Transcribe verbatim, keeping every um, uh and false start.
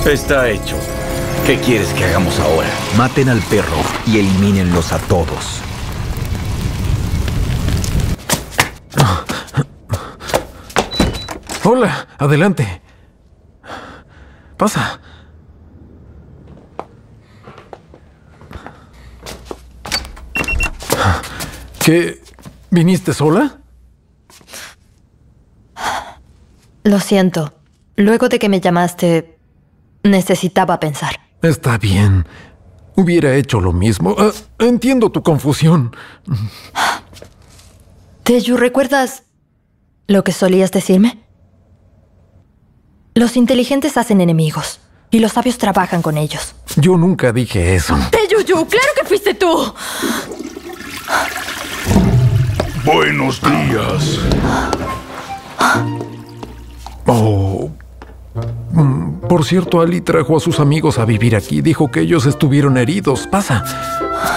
Está hecho. ¿Qué quieres que hagamos ahora? Maten al perro y elimínenlos a todos. Hola, adelante. Pasa. ¿Qué? ¿Viniste sola? Lo siento. Luego de que me llamaste, necesitaba pensar. Está bien. Hubiera hecho lo mismo. Uh, entiendo tu confusión. Teju, ¿recuerdas lo que solías decirme? Los inteligentes hacen enemigos y los sabios trabajan con ellos. Yo nunca dije eso. Teju, claro que fuiste tú. Buenos días. Oh. Mm, Por cierto, Ali trajo a sus amigos a vivir aquí. Dijo que ellos estuvieron heridos. Pasa.